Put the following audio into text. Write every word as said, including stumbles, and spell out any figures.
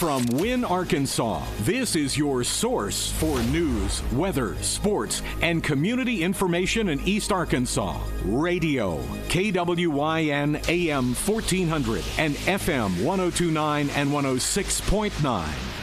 From Wynn, Arkansas, this is your source for news, weather, sports, and community information in East Arkansas. Radio, K W Y N A M fourteen hundred and F M one oh two point nine and one oh six point nine.